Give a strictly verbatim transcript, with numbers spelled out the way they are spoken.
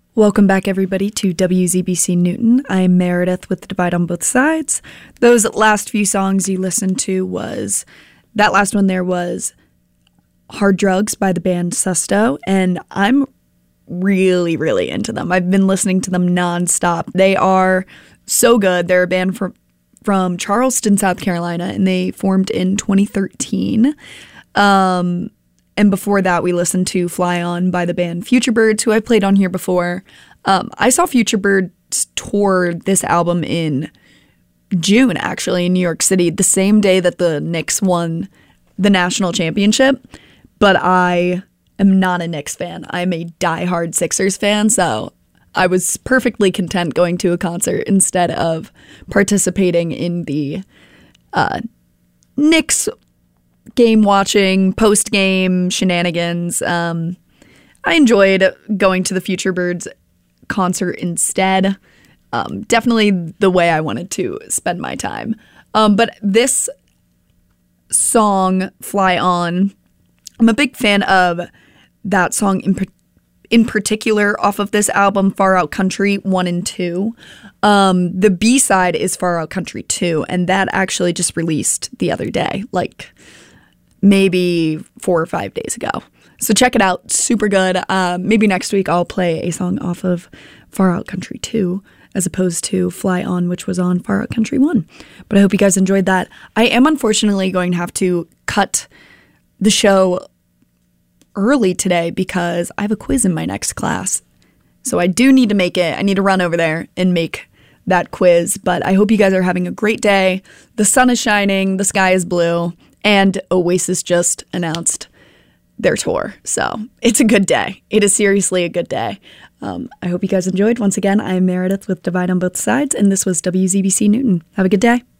Welcome back, everybody, to W Z B C Newton. I'm Meredith with the Divide on Both Sides. Those last few songs you listened to was, that last one there was Hard Drugs by the band Susto, and I'm really, really into them. I've been listening to them nonstop. They are so good. They're a band from, from Charleston, South Carolina, and they formed in twenty thirteen. Um... And before that, we listened to Fly On by the band Future Birds, who I played on here before. Um, I saw Future Birds tour this album in June, actually, in New York City, the same day that the Knicks won the national championship. But I am not a Knicks fan. I'm a diehard Sixers fan, so I was perfectly content going to a concert instead of participating in the uh, Knicks game watching, post game shenanigans. Um, I enjoyed going to the Future Birds concert instead. Um, definitely the way I wanted to spend my time. Um, but this song, Fly On, I'm a big fan of that song in, in particular off of this album, Far Out Country one and two. Um, the B-side is Far Out Country two, and that actually just released the other day, like maybe four or five days ago. So check it out. Super good. Uh, maybe next week I'll play a song off of Far Out Country two as opposed to Fly On, which was on Far Out Country one. But I hope you guys enjoyed that. I am unfortunately going to have to cut the show early today because I have a quiz in my next class. So I do need to make it. I need to run over there and make that quiz. But I hope you guys are having a great day. The sun is shining. The sky is blue. And Oasis just announced their tour. So it's a good day. It is seriously a good day. Um, I hope you guys enjoyed. Once again, I'm Meredith with Divide on Both Sides, and this was W Z B C Newton. Have a good day.